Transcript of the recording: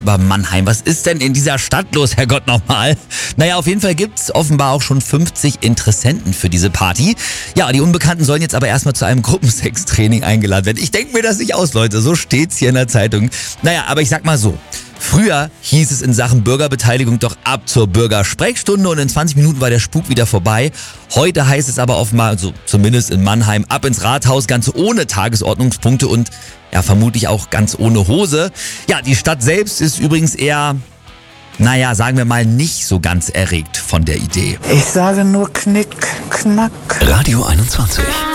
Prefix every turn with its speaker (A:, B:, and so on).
A: über Mannheim. Was ist denn in dieser Stadt los, Herrgott nochmal? Naja, auf jeden Fall gibt's offenbar auch schon 50 Interessenten für diese Party. Ja, die Unbekannten sollen jetzt aber erstmal zu einem Gruppensextraining eingeladen werden. Ich denke mir das nicht aus, Leute. So steht's hier in der Zeitung. Naja, aber ich sag mal so. Früher hieß es in Sachen Bürgerbeteiligung doch ab zur Bürgersprechstunde und in 20 Minuten war der Spuk wieder vorbei. Heute heißt es aber offenbar, also zumindest in Mannheim, ab ins Rathaus, ganz ohne Tagesordnungspunkte und ja, vermutlich auch ganz ohne Hose. Ja, die Stadt selbst ist übrigens eher, naja, sagen wir mal, nicht so ganz erregt von der Idee.
B: Ich sage nur Knick, Knack.
C: Radio 21.